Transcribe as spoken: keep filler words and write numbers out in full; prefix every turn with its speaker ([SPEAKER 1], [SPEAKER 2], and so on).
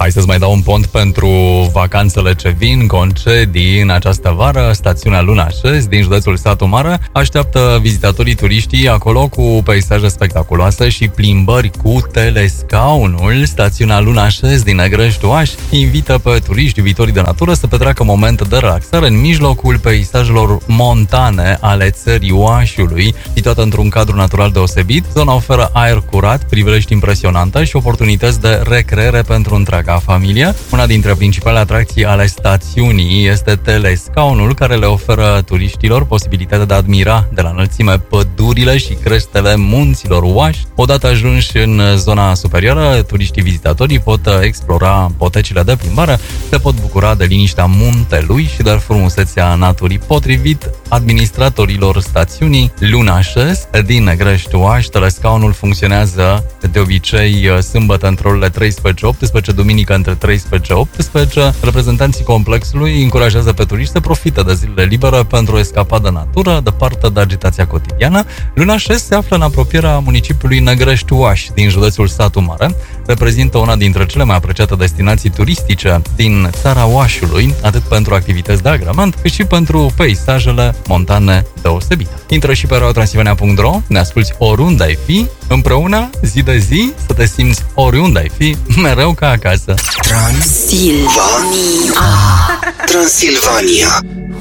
[SPEAKER 1] Hai să-ți mai dau un pont pentru vacanțele ce vin, concedii în această vară. Stațiunea Lunașez din județul Satu Mare așteaptă vizitatorii turiștii acolo cu peisaje spectaculoase și plimbări cu telescaunul. Stațiunea Lunașez din Negrești-Oaș invită pe turiști iubitori de natură să petreacă momente de relaxare în mijlocul peisajelor montane ale țării Oașului, situată într-un cadru natural deosebit. Zona oferă aer curat, priveliști impresionante și oportunități de recreere pentru întreaga familie. Una dintre principalele atracții ale stațiunii este telescaunul, care le oferă turiștilor posibilitatea de a admira de la înălțime pădurile și creștele munților Oaș. Odată ajunși în zona superioară, turiștii vizitatorii pot explora potecile de plimbare, se pot bucura de liniștea muntelui și de frumusețea naturii. Potrivit administratorilor stațiunii Lunașez din Negrești-Oaș, telescaunul funcționează de obicei sâmbătă între orele treisprezece optsprezece, duminică între treisprezece optsprezece. Reprezentanții complexului încurajează pe turiști să profite de zilele libere pentru o escapadă natură, departe de agitația cotidiană. Lunașez se află în apropierea municipiului Negrești-Oaș din județul Satu Mare. Reprezintă una dintre cele mai apreciate destinații turistice din țara Oașului, atât pentru activități de agrement, cât și pentru peisajele montane deosebite. Intră și pe radio transilvania punct ro, ne asculti oriunde ai fi, împreună, zi de zi, să te simți oriunde ai fi, mereu ca acasă.
[SPEAKER 2] Transilvania. Transilvania.